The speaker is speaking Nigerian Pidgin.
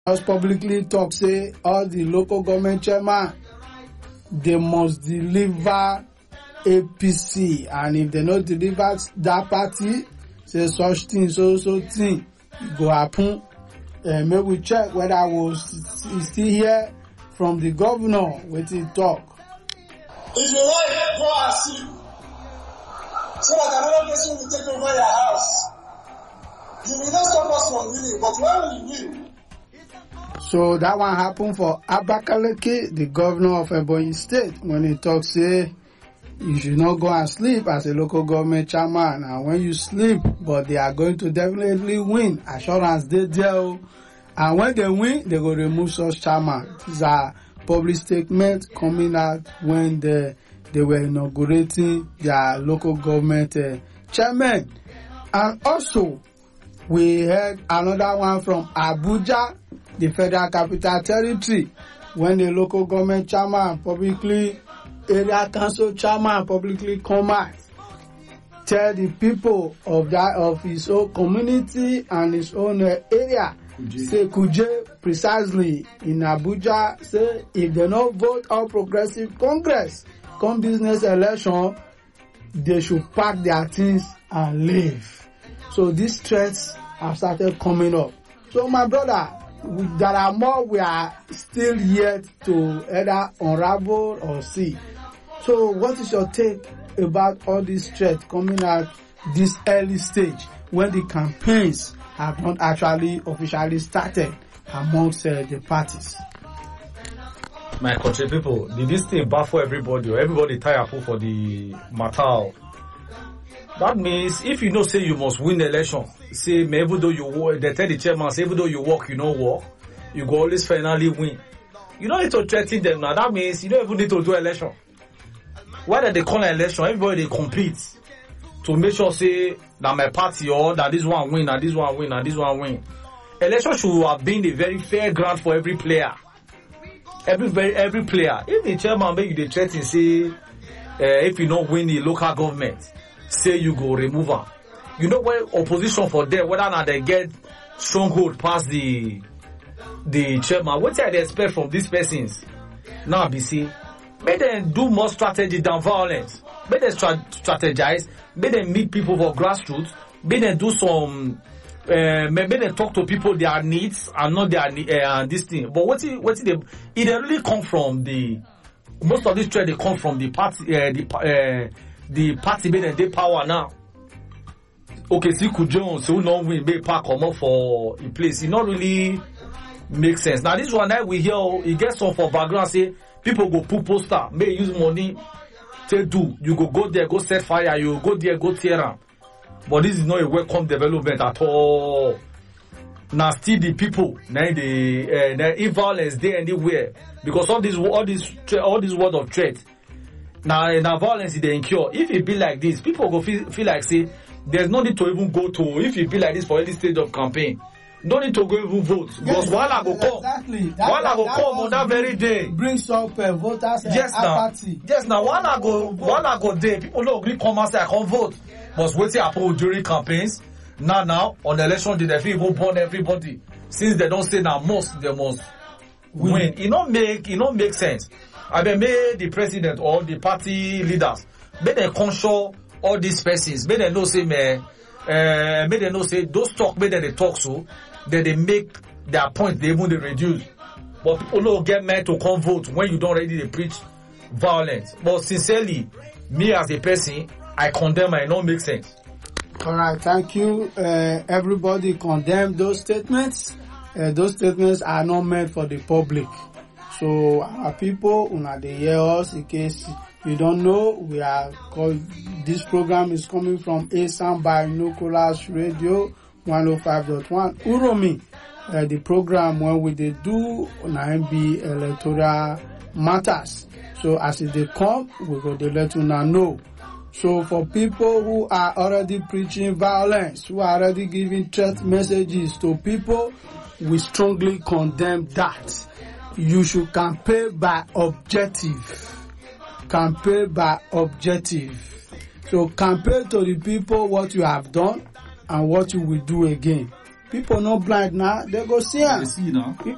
just publicly talk say all the local government chairman they must deliver APC, and if they no deliver that party, say such thing so thing go happen. Make we check whether we still hear from the governor wetin talk. If you like, go and sleep, so that another person will take over your house. You will not stop us from winning, but when we win. So that one happen for Abakaliki, the governor of Ebonyi State, when he talks say you should not go and sleep as a local government chairman, and when you sleep, but they are going to definitely win. Assurance they there, and when they win, they go remove such chairman. These are public statements coming out when they were inaugurating their local government chairman. And also, we heard another one from Abuja, the Federal Capital Territory, when the local government chairman publicly, area council chairman publicly come out, tell the people of his own community and his own area, say Kuje precisely in Abuja, say if they not vote All Progressive Congress come business election, they should pack their things and leave. So these threats have started coming up. So my brother, there are more we are still yet to either unravel or see. So what is your take about all these threats coming out this early stage when the campaigns have not actually officially started amongst the parties? My country people, did this thing baffle everybody or everybody tired for the matter? That means if you know say you must win the election, say even though you work, they tell the chairman, say even though you work, you don't work, you go always finally win. You don't need to threaten them now. That means you don't even need to do election. Why did they call an election? Everybody they compete to make sure say that my party or that this one win, and this one win, and this one win. Election should have been a very fair ground for every player. Every player. If the chairman make you the threaten say if you don't win the local government, say you go remove her. You know when opposition for them, whether or not they get stronghold past the chairman, what they expect from these persons? Now be see, make them do more strategy than violence. Make them strategize. Make them meet people for grassroots. Make them do some. Make them talk to people their needs and not their this thing. But what it really come from the most of this trade they come from the party the party made them power now. Okay, see Kujon, so no win, may pack come up for a place. It not really make sense. Now this one that we hear, it gets some for background say people go put poster, may use money to do. You go there, go set fire. You go there, go tear them. But this is not a welcome development at all. Now still the people, now the violence there anywhere because all this word of threat. Now violence is the incur. If it be like this, people go feel like say there's no need to even go to. If it be like this for any stage of campaign, no need to go even vote because while I go come, exactly. While I go come on that very day, brings up voters apathy. Yes, now while I go there, people don't agree come and say I can't vote. But wait till happen during campaigns. Now on the election day, they feel go burn everybody. Since they don't say now they must win. It don't make sense. I mean, may the president or the party leaders, may they control all these persons, may they know say those talk, may they talk so, that they make their point, they even they reduce. But people don't get mad to come vote when you don't already preach violence. But sincerely, me as a person, I condemn and it don't make sense. All right, thank you. Everybody condemn those statements. Those statements are not meant for the public. So our people, they hear us. In case you don't know, this program is coming from ASAM Binoculars Radio 105.1 Uromi. The program when we do NIMB electoral matters. So as they come, we go to let you know. So for people who are already preaching violence, who are already giving threat messages to people, we strongly condemn that. You should campaign by objective. Campaign by objective. So campaign to the people what you have done and what you will do again. People not blind now, they go see them.